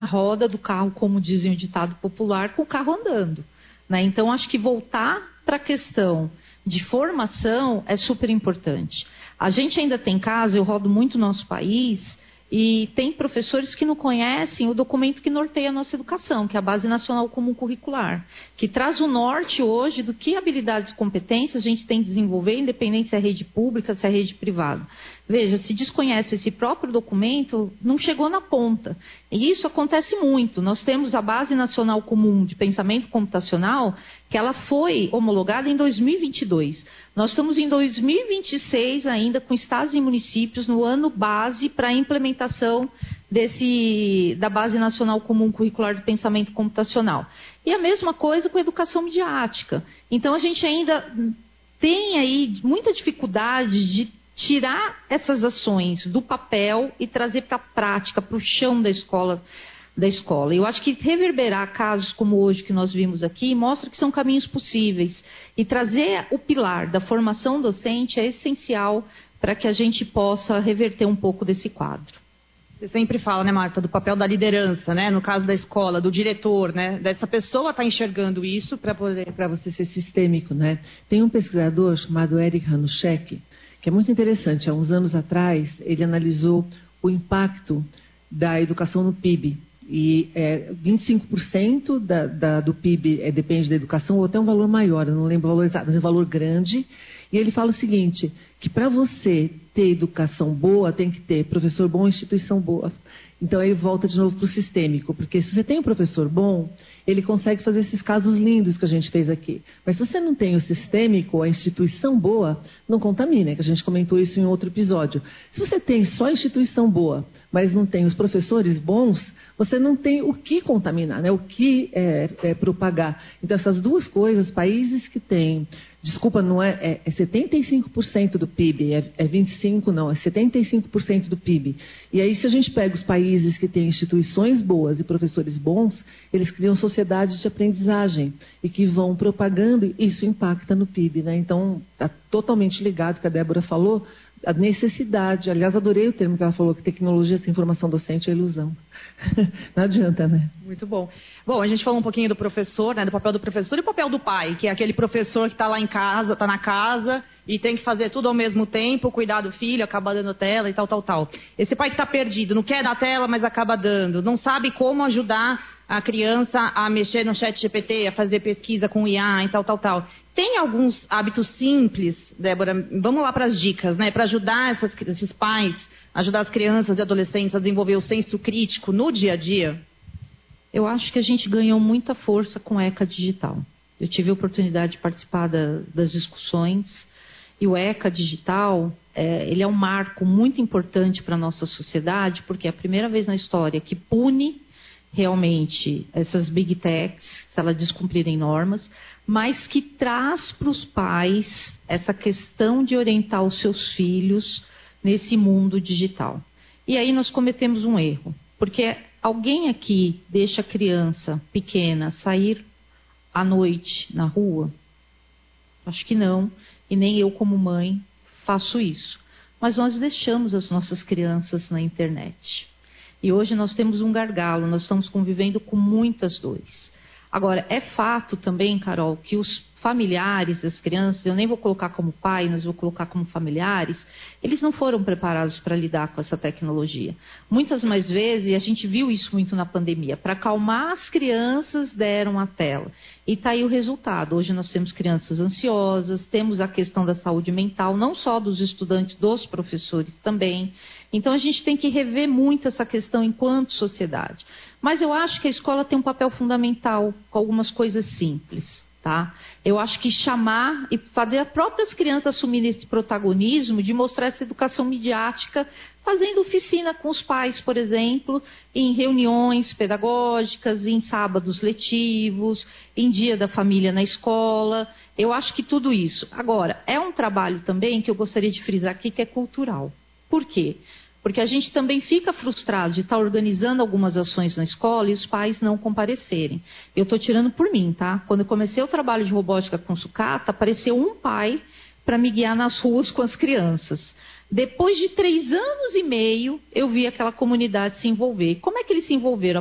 roda do carro, como dizem o ditado popular, com o carro andando, né? Então, acho que voltar para a questão de formação é super importante. A gente ainda tem casos, eu rodo muito no nosso país, e tem professores que não conhecem o documento que norteia a nossa educação, que é a Base Nacional Comum Curricular, que traz o norte hoje do que habilidades e competências a gente tem que desenvolver, independente se é rede pública, se é rede privada. Veja, se desconhece esse próprio documento, não chegou na ponta. E isso acontece muito. Nós temos a Base Nacional Comum de Pensamento Computacional, que ela foi homologada em 2022. Nós estamos em 2026 ainda com estados e municípios no ano base para a implementação da Base Nacional Comum Curricular do Pensamento Computacional. E a mesma coisa com a educação midiática. Então, a gente ainda tem aí muita dificuldade de tirar essas ações do papel e trazer para a prática, para o chão da escola. Eu acho que reverberar casos como hoje que nós vimos aqui mostra que são caminhos possíveis. E trazer o pilar da formação docente é essencial para que a gente possa reverter um pouco desse quadro. Você sempre fala, né, Marta, do papel da liderança, né? No caso da escola, do diretor, né? Dessa pessoa está enxergando isso para você ser sistêmico, né? Tem um pesquisador chamado Eric Hanushek, que é muito interessante. Há uns anos atrás, ele analisou o impacto da educação no PIB. E 25% do PIB depende da educação, ou até um valor maior, eu não lembro o valor exato, mas é um valor grande. E ele fala o seguinte, que para você ter educação boa, tem que ter professor bom e instituição boa. Então, ele volta de novo para o sistêmico, porque se você tem um professor bom, ele consegue fazer esses casos lindos que a gente fez aqui. Mas se você não tem o sistêmico, a instituição boa, não contamina, que a gente comentou isso em outro episódio. Se você tem só a instituição boa, mas não tem os professores bons, você não tem o que contaminar, né? O que propagar. Então, essas duas coisas, países que têm... Desculpa, não é 75% do PIB, é 25%, não, é 75% do PIB. E aí, se a gente pega os países que têm instituições boas e professores bons, eles criam sociedades de aprendizagem e que vão propagando, e isso impacta no PIB, né? Então, está totalmente ligado, que a Débora falou, a necessidade. Aliás, adorei o termo que ela falou, que tecnologia sem formação docente é ilusão. Não adianta, né? Muito bom. Bom, a gente falou um pouquinho do professor, né, do papel do professor e o papel do pai, que é aquele professor que está lá em casa, está na casa e tem que fazer tudo ao mesmo tempo, cuidar do filho, acaba dando tela e tal. Esse pai que está perdido, não quer dar tela, mas acaba dando, não sabe como ajudar a criança a mexer no chat GPT, a fazer pesquisa com IA e tal. Tem alguns hábitos simples, Débora, vamos lá para as dicas, né, para ajudar esses pais, ajudar as crianças e adolescentes a desenvolver o senso crítico no dia a dia? Eu acho que a gente ganhou muita força com o ECA Digital. Eu tive a oportunidade de participar das discussões, e o ECA Digital, ele é um marco muito importante para a nossa sociedade, porque é a primeira vez na história que pune realmente essas big techs, se elas descumprirem normas, mas que traz para os pais essa questão de orientar os seus filhos nesse mundo digital. E aí nós cometemos um erro, porque alguém aqui deixa a criança pequena sair à noite na rua? Acho que não, e nem eu como mãe faço isso. Mas nós deixamos as nossas crianças na internet. E hoje nós temos um gargalo, nós estamos convivendo com muitas dores. Agora, é fato também, Carol, que os familiares das crianças, eu nem vou colocar como pai, mas vou colocar como familiares, eles não foram preparados para lidar com essa tecnologia. Muitas mais vezes, e a gente viu isso muito na pandemia, para acalmar as crianças deram a tela. E está aí o resultado. Hoje nós temos crianças ansiosas, temos a questão da saúde mental, não só dos estudantes, dos professores também. Então a gente tem que rever muito essa questão enquanto sociedade. Mas eu acho que a escola tem um papel fundamental com algumas coisas simples. Tá? Eu acho que chamar e fazer as próprias crianças assumirem esse protagonismo de mostrar essa educação midiática, fazendo oficina com os pais, por exemplo, em reuniões pedagógicas, em sábados letivos, em dia da família na escola. Eu acho que tudo isso. Agora, é um trabalho também que eu gostaria de frisar aqui, que é cultural. Por quê? Porque a gente também fica frustrado de estar organizando algumas ações na escola e os pais não comparecerem. Eu estou tirando por mim, tá? Quando eu comecei o trabalho de robótica com sucata, apareceu um pai para me guiar nas ruas com as crianças. Depois de 3 anos e meio, eu vi aquela comunidade se envolver. Como é que eles se envolveram?